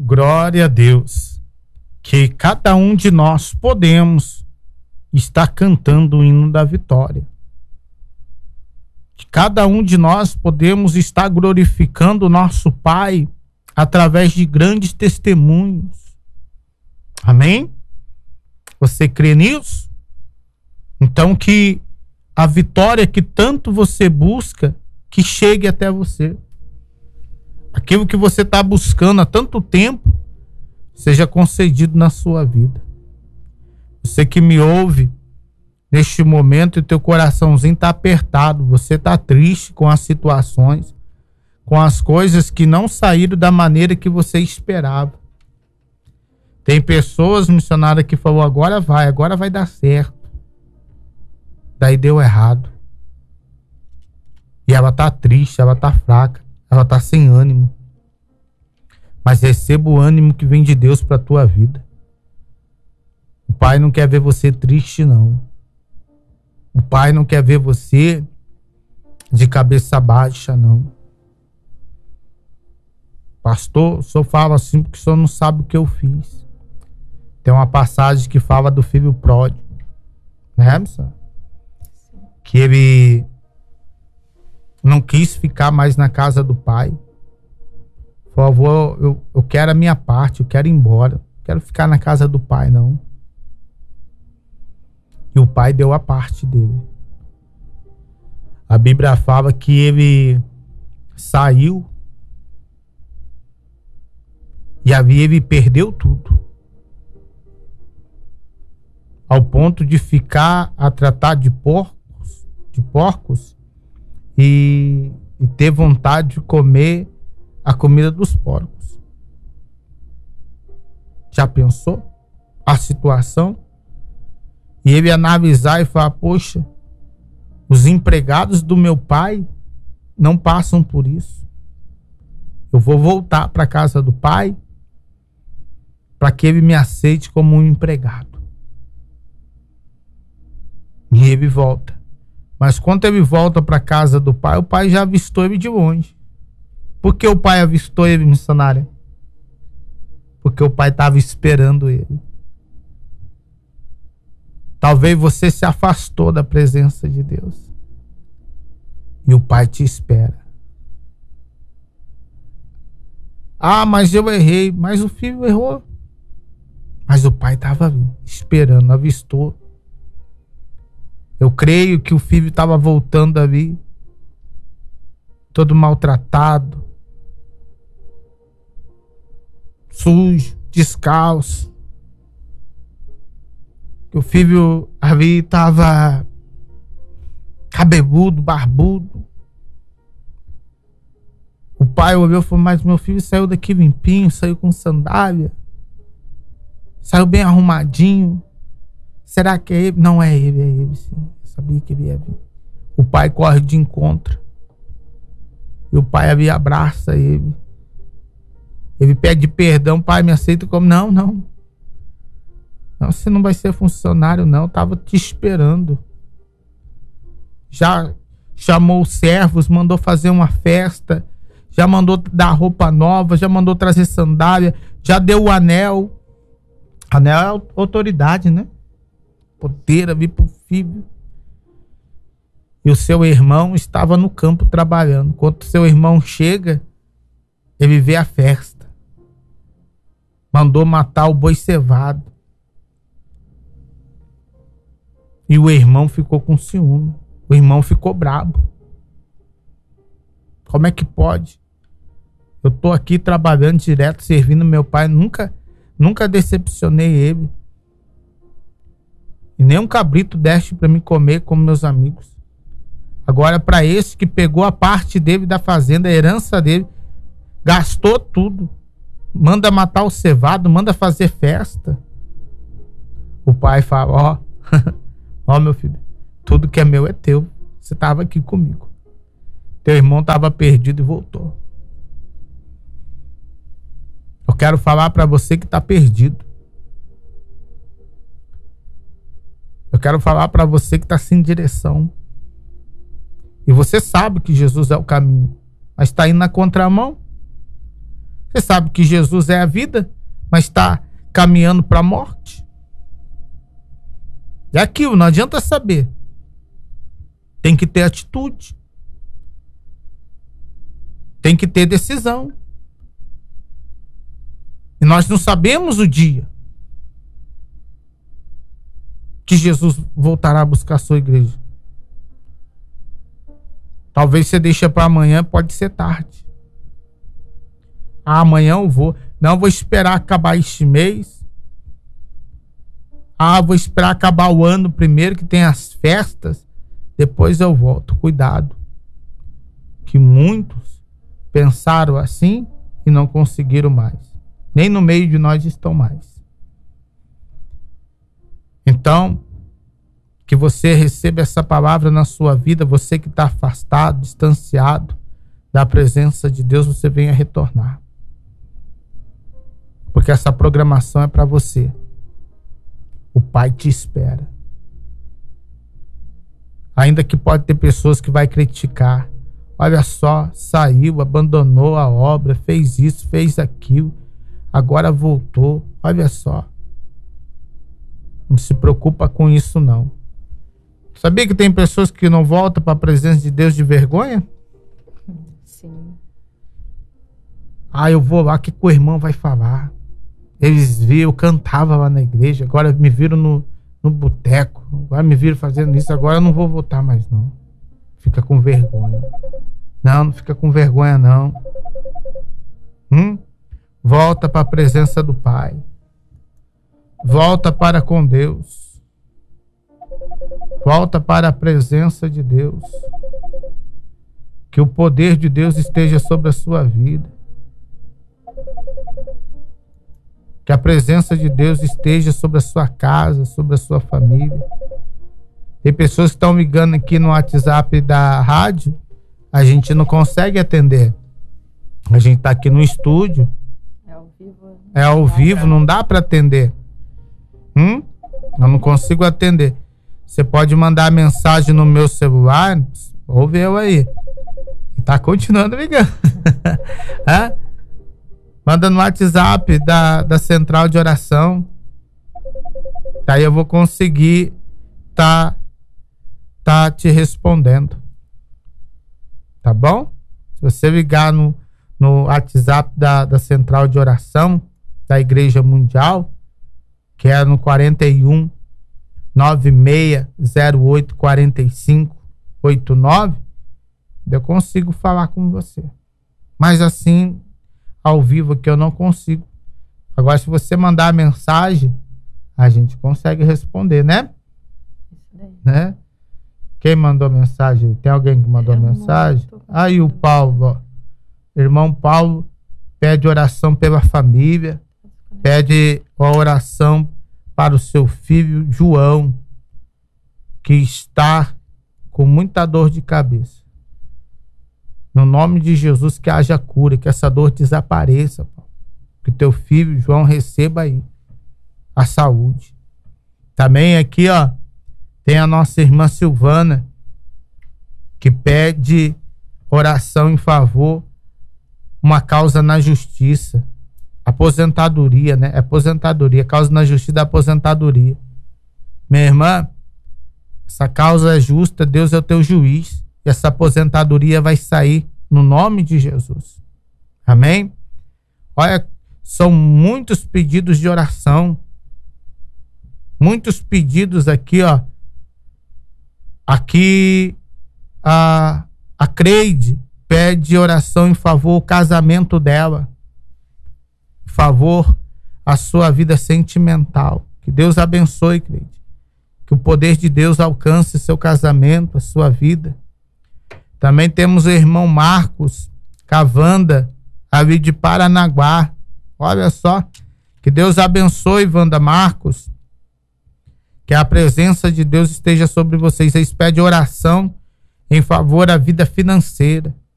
Glória a Deus, que cada um de nós podemos estar cantando o hino da vitória. Que cada um de nós podemos estar glorificando o nosso Pai através de grandes testemunhos. Amém? Você crê nisso? Então que a vitória que tanto você busca, que chegue até você. Aquilo que você está buscando há tanto tempo, seja concedido na sua vida. Você que me ouve neste momento e teu coraçãozinho está apertado, você está triste com as situações, com as coisas que não saíram da maneira que você esperava. Tem pessoas, missionárias, que falou agora vai dar certo. Daí deu errado. E ela está triste, ela está fraca, ela está sem ânimo. Mas receba o ânimo que vem de Deus para a tua vida. O Pai não quer ver você triste, não. O Pai não quer ver você de cabeça baixa, não. Pastor, o senhor fala assim porque o senhor não sabe o que eu fiz. Tem uma passagem que fala do filho pródigo, né, senhor? Que ele não quis ficar mais na casa do pai. Por favor, eu quero a minha parte, eu quero ir embora. Não quero ficar na casa do pai, não. E o pai deu a parte dele. A Bíblia fala que ele saiu e ali ele perdeu tudo. Ao ponto de ficar a tratar de porcos e ter vontade de comer a comida dos porcos. Já pensou a situação? E ele analisar e falar, poxa, os empregados do meu pai não passam por isso. Eu vou voltar para a casa do pai para que ele me aceite como um empregado. E ele volta. Mas quando ele volta para a casa do pai, o pai já avistou ele de longe. Por que o pai avistou ele, missionária? Porque o pai estava esperando ele. Talvez você se afastou da presença de Deus. E o pai te espera. Ah, mas eu errei. Mas o filho errou. Mas o pai estava ali, esperando, avistou. Eu creio que o filho estava voltando ali, todo maltratado, sujo, descalço. Que o filho ali estava cabeludo, barbudo. O pai olhou e falou, mas meu filho saiu daqui limpinho, saiu com sandália, saiu bem arrumadinho. Será que é ele? Não é ele, é ele sim. Eu sabia que ele ia vir. O pai corre de encontro. E o pai ali abraça ele. Ele pede perdão, pai, me aceita como? Não, não. Não, você não vai ser funcionário, não. Eu tava te esperando. Já chamou os servos, mandou fazer uma festa, já mandou dar roupa nova, já mandou trazer sandália, já deu o anel. Anel é autoridade, né? Poder vir pro filho. E o seu irmão estava no campo trabalhando. Quando o seu irmão chega, ele vê a festa. Mandou matar o boi cevado. E o irmão ficou com ciúme. O irmão ficou brabo. Como é que pode? Eu tô aqui trabalhando direto, servindo meu pai. Nunca decepcionei ele. E nem um cabrito deste para me comer como meus amigos. Agora para esse que pegou a parte dele da fazenda, a herança dele, gastou tudo. Manda matar o cevado, manda fazer festa. O pai fala, ó meu filho, tudo que é meu é teu. Você estava aqui comigo. Teu irmão estava perdido e voltou. Eu quero falar para você que está perdido. Eu quero falar para você que está sem direção. E você sabe que Jesus é o caminho, mas está indo na contramão. Você sabe que Jesus é a vida, mas está caminhando para a morte. É aquilo, não adianta saber. Tem que ter atitude. Tem que ter decisão. E nós não sabemos o dia que Jesus voltará a buscar a sua igreja. Talvez você deixe para amanhã, pode ser tarde. Amanhã eu vou. Não, vou esperar acabar este mês. Vou esperar acabar o ano primeiro, que tem as festas. Depois eu volto. Cuidado. Que muitos pensaram assim e não conseguiram mais. Nem no meio de nós estão mais. Então, que você receba essa palavra na sua vida. Você que está afastado, distanciado da presença de Deus, você venha retornar. Porque essa programação é para você. O Pai te espera. Ainda que pode ter pessoas que vai criticar. Olha só, saiu, abandonou a obra, fez isso, fez aquilo, agora voltou. Olha só. Não se preocupa com isso, não. Sabia que tem pessoas que não voltam para a presença de Deus de vergonha? Sim. Eu vou lá, o que o irmão vai falar? Eles viram, eu cantava lá na igreja, agora me viram no boteco, agora me viram fazendo isso, agora eu não vou voltar mais, não. Fica com vergonha. Não fica com vergonha, não. Volta para a presença do Pai. Volta para com Deus. Volta para a presença de Deus. Que o poder de Deus esteja sobre a sua vida. Que a presença de Deus esteja sobre a sua casa, sobre a sua família. Tem pessoas que estão ligando aqui no WhatsApp da rádio, a gente não consegue atender. A gente está aqui no estúdio. É ao vivo, não dá para atender. Eu não consigo atender. Você pode mandar mensagem no meu celular, ouve eu aí. E tá continuando ligando. Manda no WhatsApp da central de oração. Daí eu vou conseguir tá te respondendo. Tá bom? Se você ligar no WhatsApp da central de oração da Igreja Mundial, que é no 41 9608 45 89, eu consigo falar com você. Mas assim, ao vivo aqui eu não consigo. Agora, se você mandar a mensagem, a gente consegue responder, né? Isso daí. Né? Quem mandou mensagem? Tem alguém que mandou mensagem? Aí o Paulo, ó. Irmão Paulo pede oração pela família, pede a oração para o seu filho João, que está com muita dor de cabeça. No nome de Jesus, que haja cura, que essa dor desapareça, Paulo. Que teu filho João receba aí a saúde. Também aqui, ó, tem a nossa irmã Silvana, que pede oração em favor, uma causa na justiça, aposentadoria, né? Aposentadoria, causa na justiça da aposentadoria. Minha irmã, essa causa é justa, Deus é o teu juiz, e essa aposentadoria vai sair no nome de Jesus. Amém? Olha, são muitos pedidos de oração, muitos pedidos aqui, ó. Aqui a Creide pede oração em favor do casamento dela, em favor a sua vida sentimental. Que Deus abençoe, Creide. Que o poder de Deus alcance seu casamento, a sua vida. Também temos o irmão Marcos Cavanda, ali de Paranaguá. Olha só, que Deus abençoe, Wanda Marcos. Que a presença de Deus esteja sobre vocês. Vocês pedem oração em favor da vida financeira.